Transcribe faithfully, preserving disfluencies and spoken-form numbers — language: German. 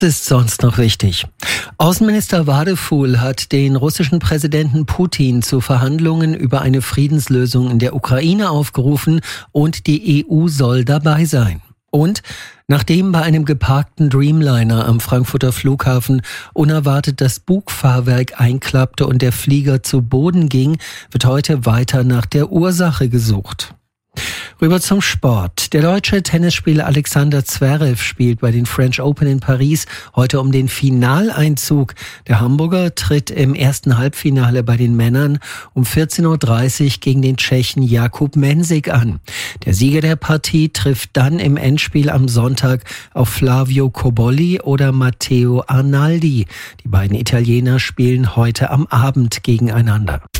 Ist sonst noch wichtig. Außenminister Wadephul hat den russischen Präsidenten Putin zu Verhandlungen über eine Friedenslösung in der Ukraine aufgerufen und die E U soll dabei sein. Und nachdem bei einem geparkten Dreamliner am Frankfurter Flughafen unerwartet das Bugfahrwerk einklappte und der Flieger zu Boden ging, wird heute weiter nach der Ursache gesucht. Rüber zum Sport. Der deutsche Tennisspieler Alexander Zverev spielt bei den French Open in Paris heute um den Finaleinzug. Der Hamburger tritt im ersten Halbfinale bei den Männern um vierzehn Uhr dreißig gegen den Tschechen Jakub Mensik an. Der Sieger der Partie trifft dann im Endspiel am Sonntag auf Flavio Cobolli oder Matteo Arnaldi. Die beiden Italiener spielen heute am Abend gegeneinander.